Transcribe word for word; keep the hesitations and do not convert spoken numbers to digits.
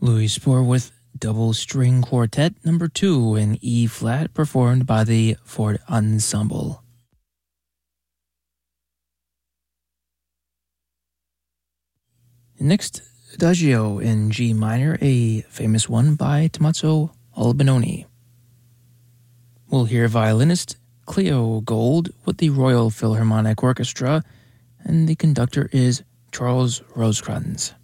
Louis Spohr with Double String Quartet number two in E-flat, performed by the Ford Ensemble. Next, Adagio in G minor, a famous one by Tommaso Albinoni. We'll hear violinist Cleo Gold with the Royal Philharmonic Orchestra, and the conductor is Charles Rosecrans.